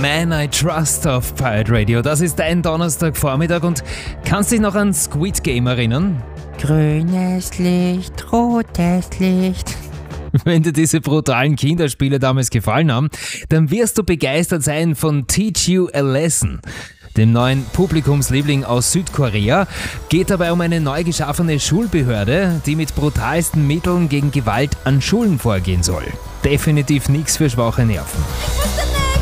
Man I Trust auf Pirate Radio. Das ist dein Donnerstagvormittag und kannst dich noch an Squid Game erinnern? Grünes Licht, rotes Licht. Wenn dir diese brutalen Kinderspiele damals gefallen haben, dann wirst du begeistert sein von Teach You a Lesson, dem neuen Publikumsliebling aus Südkorea. Geht dabei um eine neu geschaffene Schulbehörde, die mit brutalsten Mitteln gegen Gewalt an Schulen vorgehen soll. Definitiv nichts für schwache Nerven.